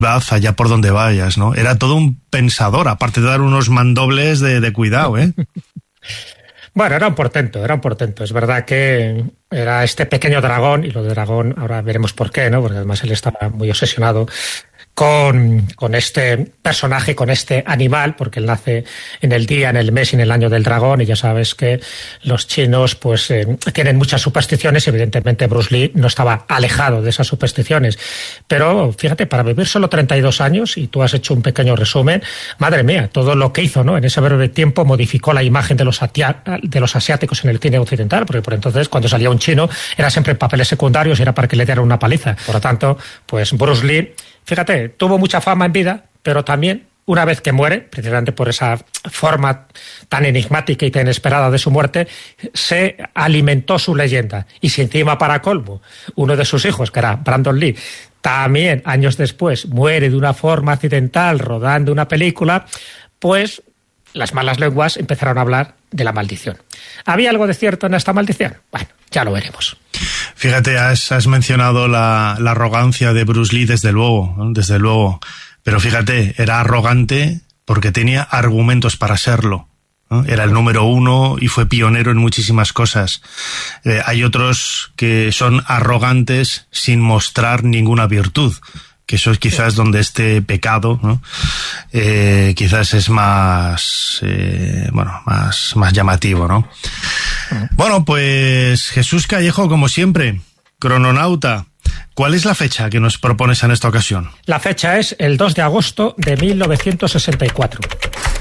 vas allá por donde vayas, ¿no? Era todo un pensador, aparte de dar unos mandobles de cuidado, ¿eh? Bueno, era un portento. Es verdad que era este pequeño dragón, y lo de dragón ahora veremos por qué, ¿no? Porque además él estaba muy obsesionado con este personaje, con este animal, porque él nace en el día, en el mes y en el año del dragón, y ya sabes que los chinos pues tienen muchas supersticiones. Evidentemente Bruce Lee no estaba alejado de esas supersticiones, pero fíjate, para vivir solo 32 años, y tú has hecho un pequeño resumen, madre mía, todo lo que hizo, ¿no? En ese breve tiempo modificó la imagen de los asiáticos en el cine occidental, porque por entonces cuando salía un chino era siempre en papeles secundarios y era para que le dieran una paliza. Por lo tanto, pues Bruce Lee, fíjate, tuvo mucha fama en vida, pero también una vez que muere, precisamente por esa forma tan enigmática y tan inesperada de su muerte, se alimentó su leyenda. Y si encima, para colmo, uno de sus hijos, que era Brandon Lee, también años después muere de una forma accidental rodando una película, pues las malas lenguas empezaron a hablar de la maldición. ¿Había algo de cierto en esta maldición? Bueno, ya lo veremos. Fíjate, has mencionado la arrogancia de Bruce Lee, desde luego, ¿no? Desde luego. Pero fíjate, era arrogante porque tenía argumentos para serlo, ¿no? Era el número uno y fue pionero en muchísimas cosas. Hay otros que son arrogantes sin mostrar ninguna virtud, que eso es quizás donde este pecado, ¿no? Quizás es más llamativo, ¿no? Bueno, pues Jesús Callejo, como siempre, crononauta. ¿Cuál es la fecha que nos propones en esta ocasión? La fecha es el 2 de agosto de 1964.